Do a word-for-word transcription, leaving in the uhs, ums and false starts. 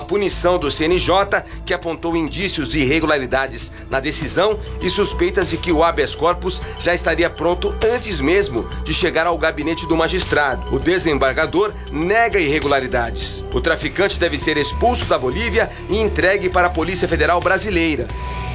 punição do C N J, que apontou indícios de irregularidades na decisão e suspeitas de que o habeas corpus já estaria pronto antes mesmo de chegar ao gabinete do magistrado. O desembargador nega irregularidades. O traficante deve ser expulso da Bolívia e entregue para a Polícia Federal Brasileira.